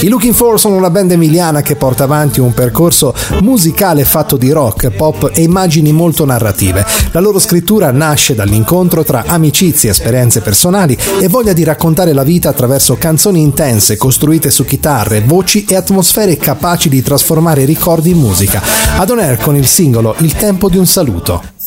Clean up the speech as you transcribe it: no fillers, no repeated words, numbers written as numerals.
I Looking For sono una band emiliana che porta avanti un percorso musicale fatto di rock, pop e immagini molto narrative. La loro scrittura nasce dall'incontro tra amicizie, esperienze personali e voglia di raccontare la vita attraverso canzoni intense costruite su chitarre, voci e atmosfere capaci di trasformare i ricordi in musica. Ad On Air con il singolo Il tempo di un saluto.